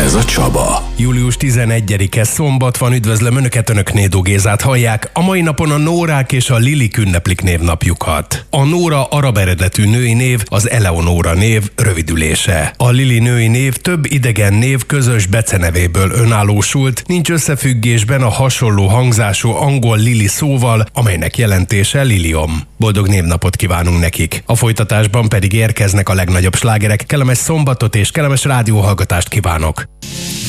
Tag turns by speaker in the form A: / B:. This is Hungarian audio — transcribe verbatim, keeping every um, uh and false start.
A: Ez a Csaba.
B: július tizenegyedike szombat van, üdvözlöm Önöket, Önök Nédó Gézát hallják. A mai napon a Nórák és a Lilik ünneplik névnapjukat. A Nóra arab eredetű női név, az Eleonóra név rövidülése. A Lili női név több idegen név közös becenevéből önállósult, nincs összefüggésben a hasonló hangzású angol Lili szóval, amelynek jelentése liliom. Boldog névnapot kívánunk nekik. A folytatásban pedig érkeznek a legnagyobb slágerek. Kellemes szombatot és kellemes rádióhallgatást kívánok!